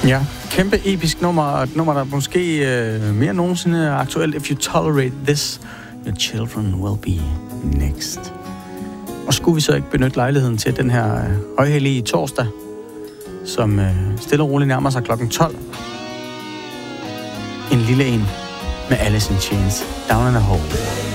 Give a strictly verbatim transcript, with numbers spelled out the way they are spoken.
Ja, kæmpe episk nummer, og et nummer, der måske øh, mere nogensinde er aktuelt. If you tolerate this, your children will be next. Og skulle vi så ikke benytte lejligheden til den her øh, højhellige torsdag, som øh, stille og roligt nærmer sig klokken tolv. En lille en med Alice in Chains, Down in a Hole.